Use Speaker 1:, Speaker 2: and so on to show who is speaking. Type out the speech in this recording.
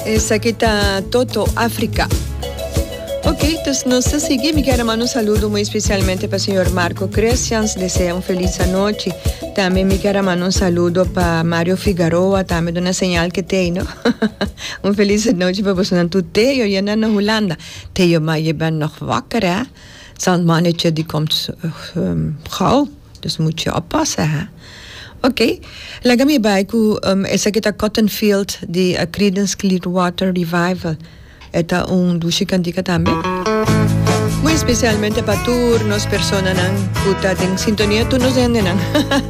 Speaker 1: Esa aqui está Toto, África. Ok, entonces nos sigue. Me quero mandar un saludo muy especialmente para el señor Marco Christians. Desea una feliz noche. También me quero mandar un saludo para Mario Figueroa, también de una señal que tiene, ¿no? Een feliz noche para vosotros. Tu Theo, je bent naar Hollanda. Theo, maar je bent nog wakker, hè? Zo'n mannetje die komt gauw. Dus moet je oppassen, hè? Ok, legami baiku esa kita Cotton Field di Creedence Clearwater Revival. Eta un dushi cantica también. Muy especialmente para turnos, personas nang puta en sintonía turnos de nang.